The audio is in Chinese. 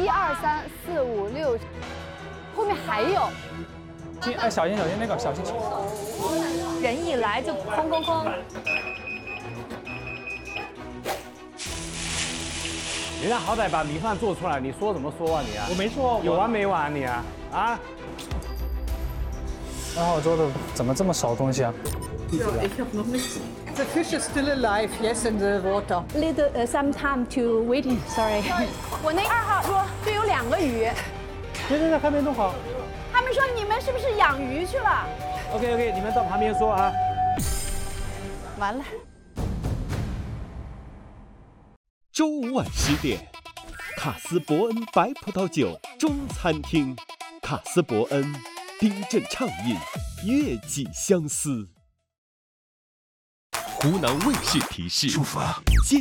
1、2、3、4、5、6，后面还有。 哎，小心那个小心。 人一来就哐哐哐。 人家好歹把米饭做出来，你说怎么说啊你啊？ 我没说， 有完没完你啊？啊？ 然后我做的怎么这么少东西啊？ The fish is still alive, yes, in the water. Little some time to waiting. Sorry. 我那2号说就有2个鱼， 别，还没弄好。 他们说你们是不是养鱼去了？ OK， 你们到旁边说啊。 完了。 周五晚10点，卡斯伯恩白葡萄酒中餐厅，卡斯伯恩冰镇畅饮，月季相思。湖南卫视提示：出发，坚